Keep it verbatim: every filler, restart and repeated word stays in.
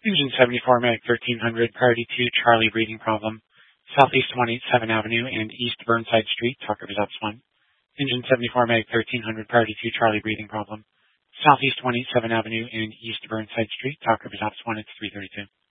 Engine seventy-four, Mag thirteen hundred, priority two, Charlie, breathing problem. Southeast one eighty-seven Avenue and East Burnside Street, Talker Results one. Engine seventy-four, Mag thirteen hundred, priority two, Charlie, breathing problem. Southeast one eighty-seven Avenue and East Burnside Street, Talker Results one, it's three thirty-two.